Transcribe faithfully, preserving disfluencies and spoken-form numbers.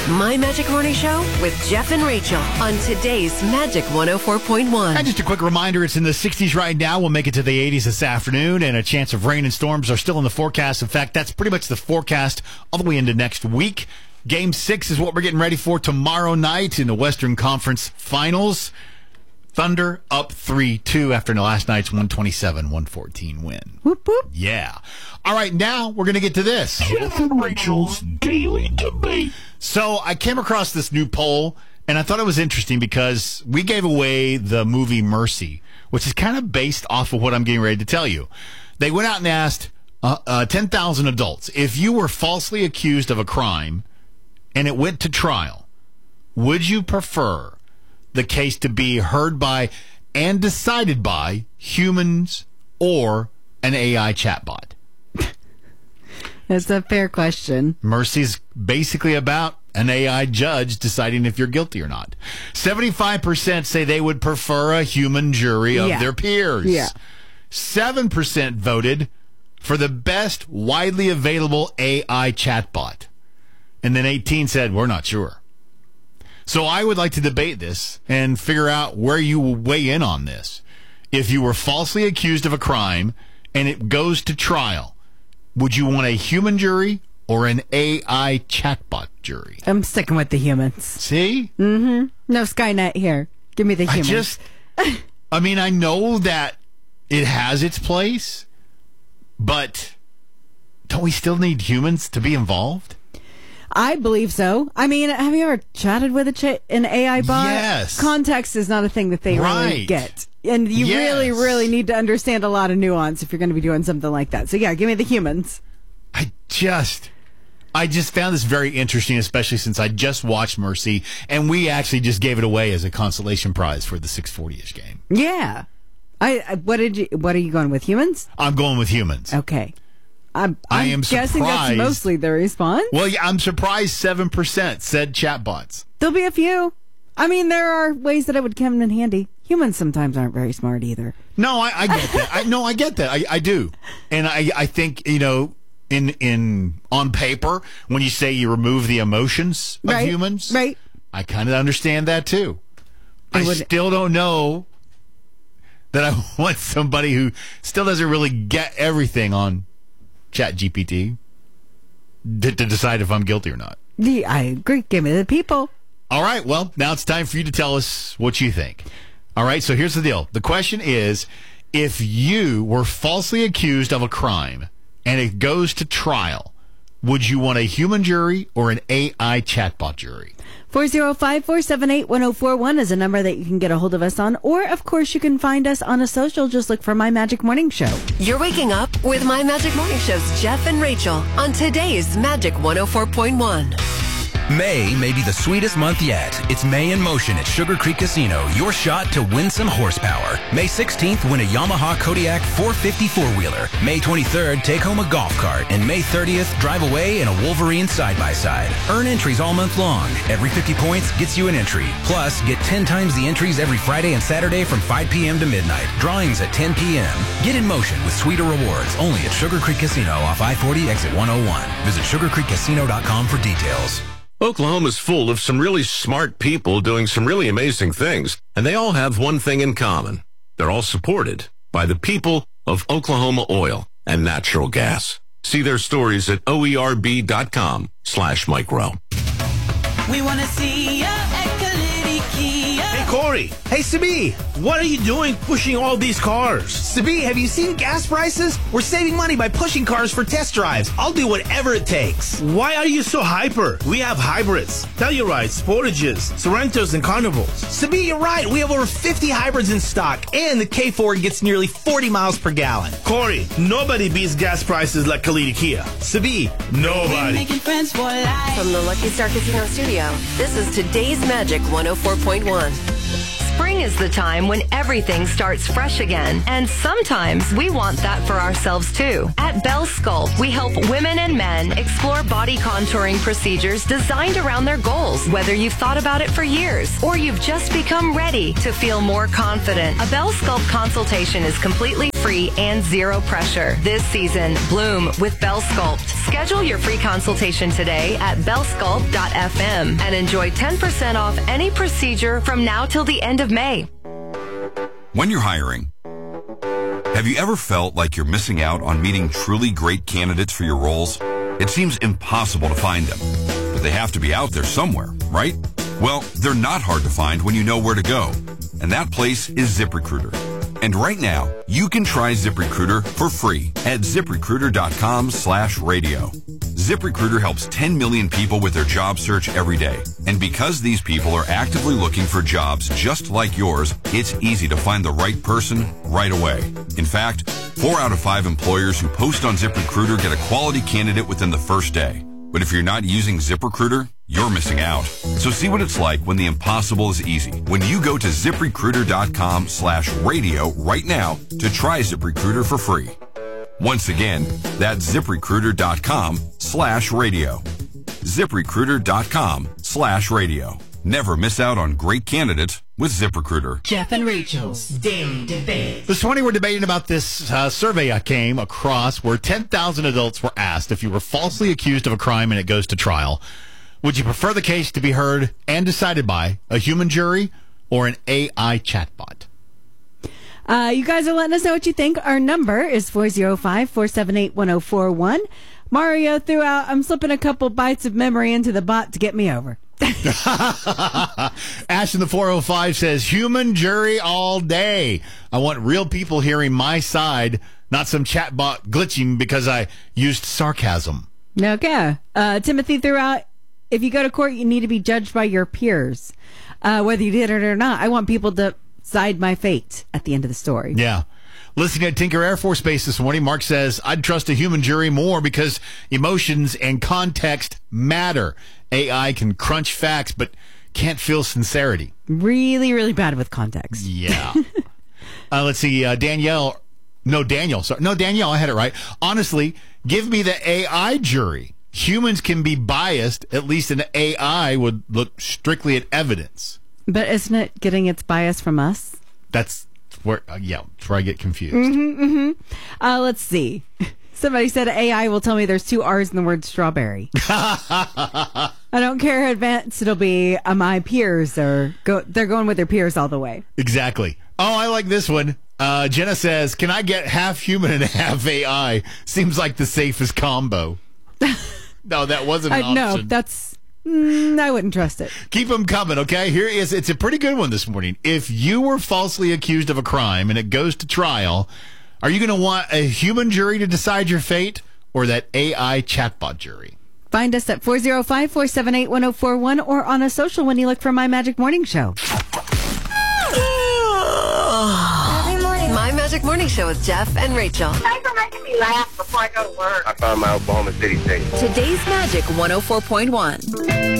My Magic Morning Show with Jeff and Rachel on today's Magic one oh four point one. And just a quick reminder, it's in the sixties right now. We'll make it to the eighties this afternoon, and a chance of rain and storms are still in the forecast. In fact, that's pretty much the forecast all the way into next week. Game six is what we're getting ready for tomorrow night in the Western Conference Finals. Thunder up three two after last night's one twenty-seven one fourteen win. Whoop, whoop. Yeah. All right, now we're going to get to this. Jeff and Rachel's Daily Debate. So I came across this new poll, and I thought it was interesting because we gave away the movie Mercy, which is kind of based off of what I'm getting ready to tell you. They went out and asked uh, uh, ten thousand adults, if you were falsely accused of a crime and it went to trial, would you prefer the case to be heard by and decided by humans or an A I chatbot? That's a fair question. Mercy's basically about an A I judge deciding if you're guilty or not. seventy-five percent say they would prefer a human jury of Yeah. their peers. Yeah. seven percent voted for the best widely available A I chatbot. And then eighteen said, we're not sure. So I would like to debate this and figure out where you will weigh in on this. If you were falsely accused of a crime and it goes to trial, would you want a human jury or an A I chatbot jury? I'm sticking with the humans. See? Mm-hmm. No Skynet here. Give me the I humans. just, I mean, I know that it has its place, but don't we still need humans to be involved? I believe so. I mean, have you ever chatted with a ch- an A I bot? Yes. Context is not a thing that they really Right. get. And you Yes. really, really need to understand a lot of nuance if you're going to be doing something like that. So yeah, give me the humans. I just, I just found this very interesting, especially since I just watched Mercy, and we actually just gave it away as a consolation prize for the six forty-ish game. Yeah. I, I what did you what are you going with, humans? I'm going with humans. Okay. I'm, I I'm am guessing surprised. that's mostly the response. Well, yeah, I'm surprised seven percent said chatbots. There'll be a few. I mean, there are ways that it would come in handy. Humans sometimes aren't very smart either. No, I, I get that. I, no, I get that. I, I do. And I, I think, you know, in in on paper, when you say you remove the emotions of Right, humans, right. I kind of understand that too. I would- still don't know that I want somebody who still doesn't really get everything on Chat G P T to, to decide if I'm guilty or not. Yeah, I agree. Give me the people. All right, well, now it's time for you to tell us what you think. All right, so here's the deal. The question is, if you were falsely accused of a crime and it goes to trial, would you want a human jury or an A I chatbot jury? four oh five, four seven eight, one oh four one is a number that you can get a hold of us on. Or, of course, you can find us on a social. Just look for My Magic Morning Show. You're waking up with My Magic Morning Show's Jeff and Rachel on today's Magic one oh four point one. May may be the sweetest month yet. It's May in Motion at Sugar Creek Casino. Your shot to win some horsepower. May sixteenth, win a Yamaha Kodiak four fifty four-wheeler. May twenty-third, take home a golf cart. And May thirtieth, drive away in a Wolverine side-by-side. Earn entries all month long. Every fifty points gets you an entry. Plus, get ten times the entries every Friday and Saturday from five p.m. to midnight. Drawings at ten p.m. Get in motion with sweeter rewards only at Sugar Creek Casino off I forty exit one oh one. Visit sugar creek casino dot com for details. Oklahoma's full of some really smart people doing some really amazing things, and they all have one thing in common. They're all supported by the people of Oklahoma Oil and Natural Gas. See their stories at oerb.com slash micro. We want to see ya at Kalidi Kia. Hey, Corey. Hey, Sabi. What are you doing pushing all these cars? Sabi, have you seen gas prices? We're saving money by pushing cars for test drives. I'll do whatever it takes. Why are you so hyper? We have hybrids, Tellurides, Sportages, Sorrentos, and Carnivals. Sabi, you're right. We have over fifty hybrids in stock, and the K four gets nearly forty miles per gallon. Corey, nobody beats gas prices like Kalidi Kia. Sabi, nobody. Making friends for life. From the Lucky Star Casino studio, this is today's Magic one oh four point one. Spring is the time when everything starts fresh again, and sometimes we want that for ourselves too. At Bell Sculpt, we help women and men explore body contouring procedures designed around their goals, whether you've thought about it for years or you've just become ready to feel more confident. A Bell Sculpt consultation is completely risk-free, and zero pressure. This season, bloom with Bell Sculpt. Schedule your free consultation today at bell sculpt dot f m and enjoy ten percent off any procedure from now till the end of May. When you're hiring, have you ever felt like you're missing out on meeting truly great candidates for your roles? It seems impossible to find them, but they have to be out there somewhere, right? Well, they're not hard to find when you know where to go, and that place is ZipRecruiter. And right now, you can try ZipRecruiter for free at ZipRecruiter.com slash radio. ZipRecruiter helps ten million people with their job search every day. And because these people are actively looking for jobs just like yours, it's easy to find the right person right away. In fact, four out of five employers who post on ZipRecruiter get a quality candidate within the first day. But if you're not using ZipRecruiter, you're missing out. So see what it's like when the impossible is easy. When you go to ZipRecruiter.com slash radio right now to try ZipRecruiter for free. Once again, that's ZipRecruiter.com slash radio. ZipRecruiter.com slash radio. Never miss out on great candidates with ZipRecruiter. Jeff and Rachel's Daily Debate. This morning we're debating about this uh, survey I came across where ten thousand adults were asked if you were falsely accused of a crime and it goes to trial, would you prefer the case to be heard and decided by a human jury or an A I chatbot? Uh, you guys are letting us know what you think. Our number is four oh five, four seven eight, one oh four one. Mario threw out, I'm slipping a couple bites of memory into the bot to get me over. Ash in the four oh five says, human jury all day. I want real people hearing my side, not some chatbot glitching because I used sarcasm. Okay. Uh, Timothy threw out, if you go to court, you need to be judged by your peers, uh, whether you did it or not. I want people to decide my fate at the end of the story. Yeah. Listening at Tinker Air Force Base this morning, Mark says, I'd trust a human jury more because emotions and context matter. A I can crunch facts, but can't feel sincerity. Really, really bad with context. Yeah. uh, let's see. Uh, Danielle. No, Daniel. Sorry. No, Danielle. I had it right. Honestly, give me the A I jury. Humans can be biased. At least an A I would look strictly at evidence. But isn't it getting its bias from us? That's where, uh, yeah, that's where I get confused. Mm-hmm, mm-hmm. Uh, let's see. Somebody said A I will tell me there's two R's in the word strawberry. I don't care how advanced it'll be. Uh, my peers are go. They're going with their peers all the way. Exactly. Oh, I like this one. Uh, Jenna says, "Can I get half human and half A I? Seems like the safest combo." No, that wasn't an uh, option. No, that's. Mm, I wouldn't trust it. Keep them coming, okay? Here is, it's a pretty good one this morning. If you were falsely accused of a crime and it goes to trial, are you going to want a human jury to decide your fate or that A I chatbot jury? Find us at four oh five, four seven eight, one oh four one or on a social when you look for My Magic Morning Show. My Magic Morning Show with Jeff and Rachel. Thanks for making me laugh before I go to work. I found my Oklahoma City station. Today's Magic one oh four point one.